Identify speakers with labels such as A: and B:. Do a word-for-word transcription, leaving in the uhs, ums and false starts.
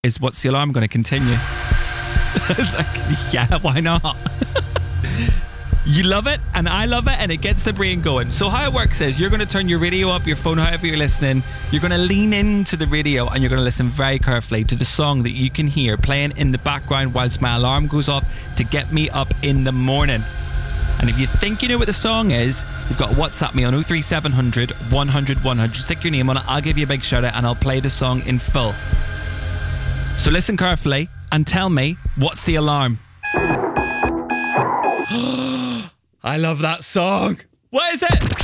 A: is what's the alarm going to continue? It's like, yeah, why not? You love it, and I love it, and it gets the brain going. So how it works is you're going to turn your radio up, your phone, however you're listening. You're going to lean into the radio, and you're going to listen very carefully to the song that you can hear playing in the background whilst my alarm goes off to get me up in the morning. And if you think you know what the song is, you've got to WhatsApp me on oh three seven hundred, one hundred, one hundred. Stick your name on it, I'll give you a big shout out, and I'll play the song in full. So listen carefully and tell me, what's the alarm? I love that song. What is it?